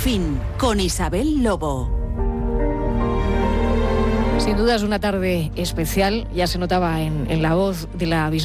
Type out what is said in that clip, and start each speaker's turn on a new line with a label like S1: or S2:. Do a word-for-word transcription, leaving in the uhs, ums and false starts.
S1: fin, con Isabel Lobo.
S2: Sin duda es una tarde especial, ya se notaba en, en la voz de la